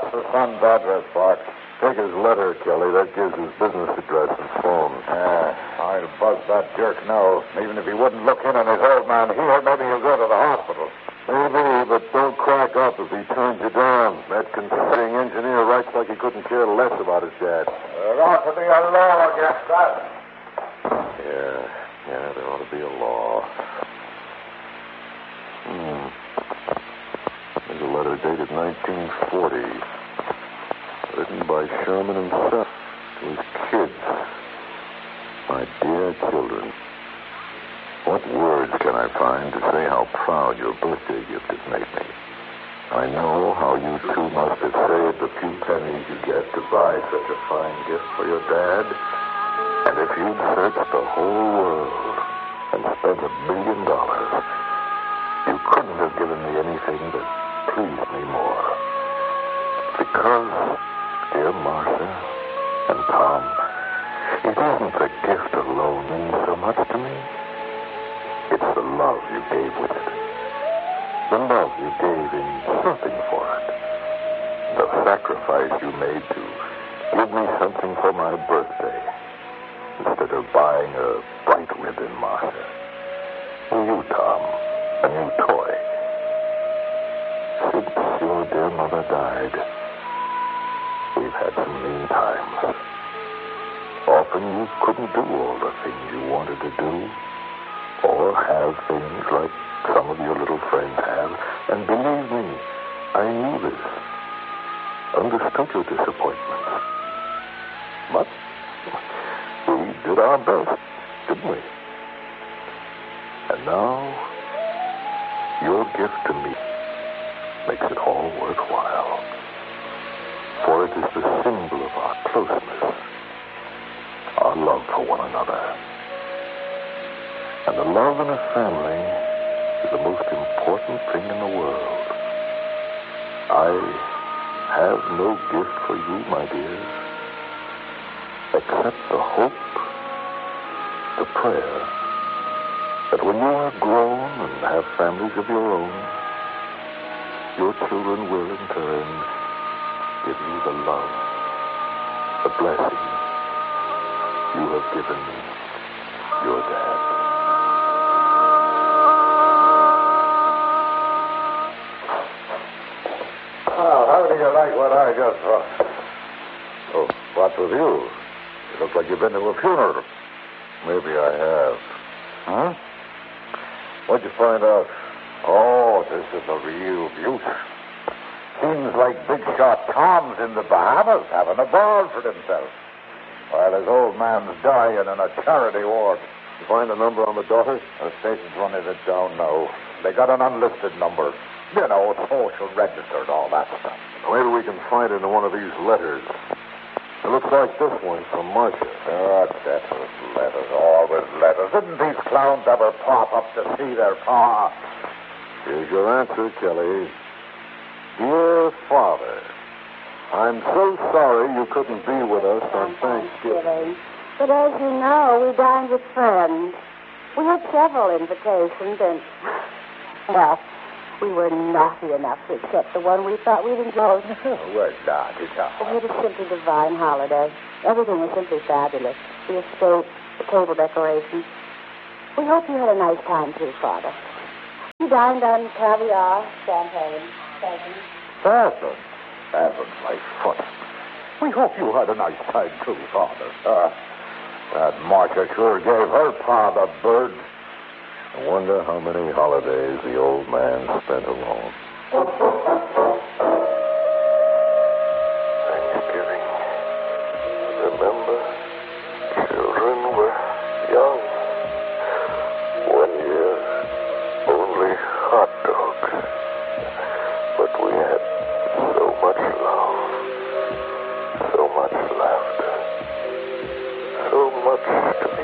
What's the son's address, Bart? Take his letter, Kelly. That gives his business address and phone. I'll buzz that jerk now. Even if he wouldn't look in on his old man here, maybe he'll go to the hospital. Maybe, but don't crack up if he turns you down. That consulting engineer writes like he couldn't care less about his dad. There ought to be a law against that. Yeah, there ought to be a law. There's a letter dated 1940. Written by Sherman himself to his kids. My dear children, what words can I find to say how proud your birthday gift has made me? I know how you two must have saved the few pennies you get to buy such a fine gift for your dad. And if you'd searched the whole world and spent $1 billion, you couldn't have given me anything that pleased me more. Because, dear Martha and Tom, it isn't the gift alone means so much to me. It's the love you gave with it. The love you gave in something for it. The sacrifice you made to give me something for my birthday instead of buying a bright ribbon, Martha. And you, Tom, a new toy. Since your dear mother died, we've had some mean times. Often you couldn't do all the things you wanted to do, or have things like some of your little friends have. And believe me, I knew this. Understood your disappointments. But we did our best, didn't we? And now, your gift to me makes it all worthwhile. For it is the symbol of our closeness, our love for one another. And the love in a family is the most important thing in the world. I have no gift for you, my dears, except the hope, the prayer, that when you are grown and have families of your own, your children will in turn give you the love, the blessing you have given your dad. Well, how do you like what I just saw? Oh, what's with you? You look like you've been to a funeral. Maybe I have. Huh? What'd you find out? Oh, this is a real beaut. Seems like Big Shot Tom's in the Bahamas having a ball for himself, while his old man's dying in a charity ward. You find the number on the daughter? The station's running it down now. They got an unlisted number. You know, social registered, all that stuff. Maybe we can find it in one of these letters. It looks like this one from Marcia. Letters, always letters. Didn't these clowns ever pop up to see their pa? Here's your answer, Kelly. Dear Father, I'm so sorry you couldn't be with us on Thanksgiving. But as you know, we dined with friends. We had several invitations, and, well, we were naughty enough to accept the one we thought we'd enjoy. We're naughty, We had a simply divine holiday. Everything was simply fabulous. The estate, the table decorations. We hope you had a nice time, too, Father. We dined on caviar, champagne, pheasant. Pheasant, my foot. We hope you had a nice time, too, Father. That Marcia sure gave her pa the bird. I wonder how many holidays the old man spent alone. Thanksgiving. Remember, children were young. 1 year, only hot dogs. But we had so much love, so much laughter, so much to